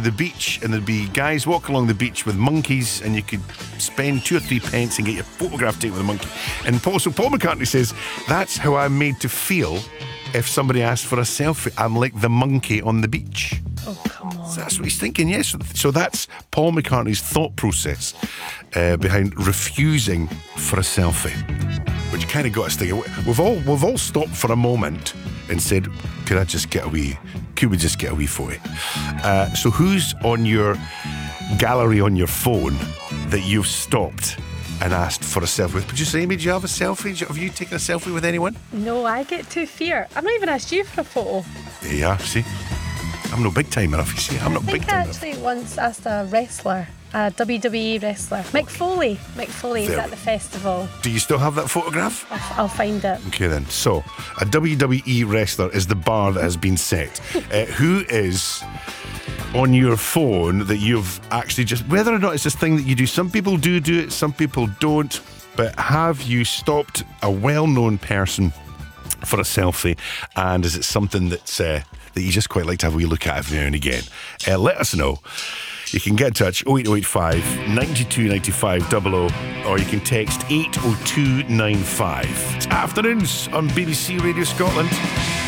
the beach, and there'd be guys walking along the beach with monkeys, and you could spend 2 or 3 pence and get your photograph taken with a monkey. And Paul McCartney says, that's how I'm made to feel if somebody asks for a selfie. I'm like the monkey on the beach. Oh, come on. So that's what he's thinking, yes. So that's Paul McCartney's thought process behind refusing for a selfie, which kind of got us thinking. We've all stopped for a moment and said, could we just get a wee photo? So who's on your gallery on your phone that you've stopped and asked for a selfie with? Producer Amy, do you have a selfie? Have you taken a selfie with anyone? No, I get too fear. I've not even asked you for a photo. There you are, see? I'm no big time enough, you see. I'm not big time enough. I think I actually once asked a wrestler, a WWE wrestler, Mick Foley. Mick Foley was at the festival. Do you still have that photograph? I'll find it. Okay then. So, a WWE wrestler is the bar that has been set. Who is on your phone that you've actually just, whether or not it's this thing that you do, some people do it, some people don't, but have you stopped a well-known person for a selfie, and is it something that's that you just quite like to have a wee look at every now and again? Let us know. You can get in touch 08085 92 95 00, or you can text 80295. It's Afternoons on BBC Radio Scotland.